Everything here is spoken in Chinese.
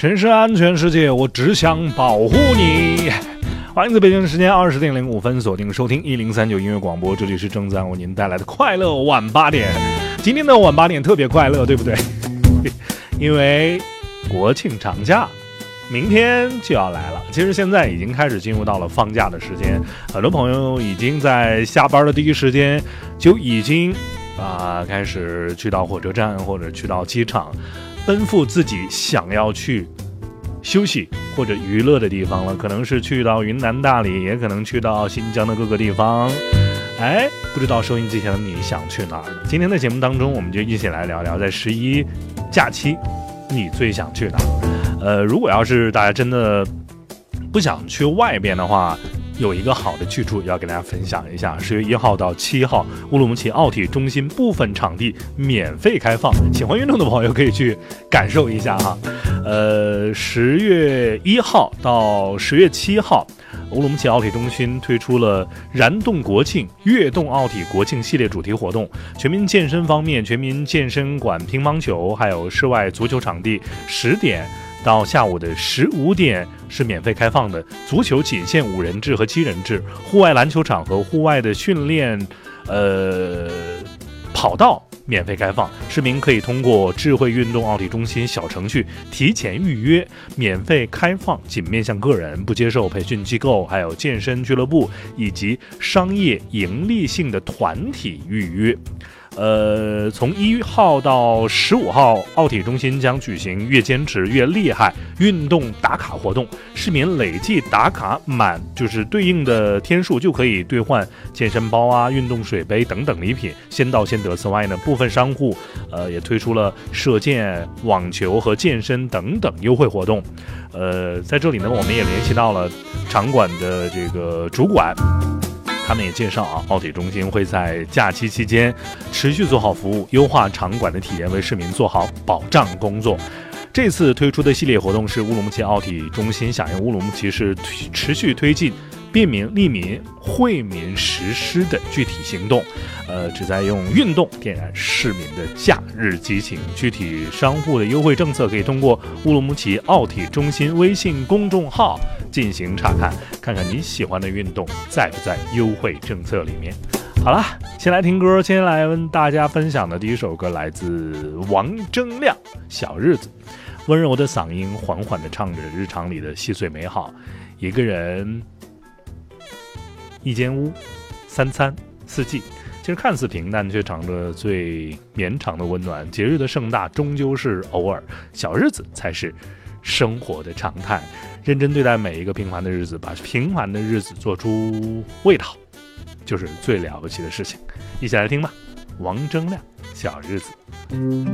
全是安全世界，我只想保护你。欢迎在北京时间20点05分锁定收听1039音乐广播，这里是正在为您带来的快乐晚8点。今天的晚8点特别快乐，对不对？因为国庆长假明天就要来了，其实现在已经开始进入到了放假的时间，很多朋友已经在下班的第一时间就已经开始去到火车站或者去到机场，奔赴自己想要去休息或者娱乐的地方了，可能是去到云南大理，也可能去到新疆的各个地方。不知道收音机前的你想去哪儿呢？今天的节目当中，我们就一起来聊聊在11假期你最想去哪儿。如果要是大家真的不想去外边的话，有一个好的去处要给大家分享一下。10月1号到7号，乌鲁木齐奥体中心部分场地免费开放，喜欢运动的朋友可以去感受一下哈。10月1号到10月7号，乌鲁木齐奥体中心推出了燃动国庆跃动奥体国庆系列主题活动。全民健身方面，全民健身馆乒乓球还有室外足球场地10点到下午的15点是免费开放的，足球仅限5人制和7人制，户外篮球场和户外的训练跑道免费开放，市民可以通过智慧运动奥体中心小程序提前预约，免费开放，仅面向个人，不接受培训机构还有健身俱乐部以及商业盈利性的团体预约。从1号到15号，奥体中心将举行越坚持越厉害运动打卡活动，市民累计打卡满就是对应的天数就可以兑换健身包运动水杯等等礼品，先到先得。此外呢，部分商户也推出了射箭、网球和健身等等优惠活动。在这里呢，我们也联系到了场馆的这个主管，他们也介绍奥体中心会在假期期间持续做好服务，优化场馆的体验，为市民做好保障工作。这次推出的系列活动是乌鲁木齐奥体中心响应乌鲁木齐市持续推进便民利民惠民实施的具体行动，旨在用运动点燃市民的假日激情。具体商户的优惠政策可以通过乌鲁木齐奥体中心微信公众号进行查看，看看你喜欢的运动在不在优惠政策里面。好了，先来听歌，先来跟大家分享的第一首歌来自王铮亮，小日子。温柔的嗓音缓缓地唱着日常里的细碎美好，一个人，一间屋，3餐4季，其实看似平淡，却藏着最绵长的温暖。节日的盛大终究是偶尔，小日子才是生活的常态。认真对待每一个平凡的日子，把平凡的日子做出味道，就是最了不起的事情。一起来听吧，王铮亮，小日子。